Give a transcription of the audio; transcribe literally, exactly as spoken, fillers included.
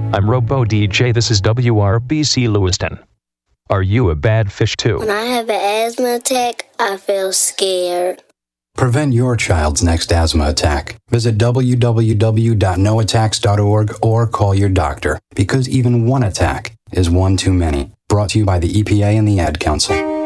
I'm Robo D J, this is W R B C Lewiston. Are you a bad fish too? When I have an asthma attack, I feel scared. Prevent your child's next asthma attack. Visit w w w dot no attacks dot org or call your doctor, because even one attack is one too many. Brought to you by the E P A and the Ad Council.